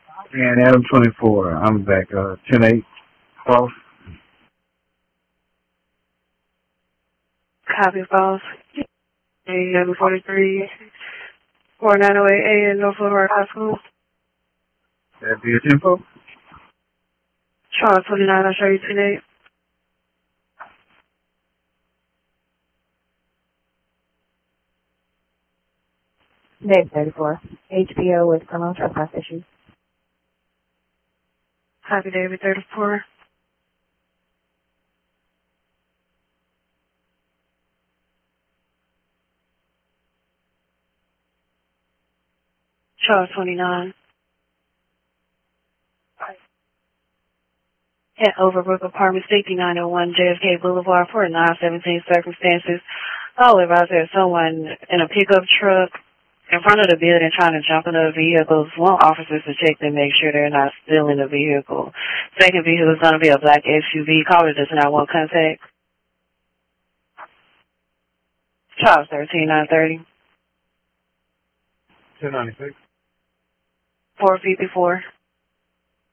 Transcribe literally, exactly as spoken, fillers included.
And Adam twenty-four. I'm back. Uh, ten eight. False. Copy false. eleven forty-three. four nine oh eight A in North Little Rock High School. That'd be a tempo. Charles twenty-nine, I'll show you ten eight. Dave thirty-four. H B O with criminal trespass issues. Copy David thirty-four. Charles twenty-nine. At Overbrook Apartment, sixty-nine oh one J F K Boulevard, forty-nine seventeen circumstances. All about there's someone in a pickup truck in front of the building trying to jump into the vehicles. Want officers to check to make sure they're not still in the vehicle. Second vehicle is going to be a black S U V. Caller does not want contact. Charles thirteen nine thirty. ten ninety-six. four fifty-four.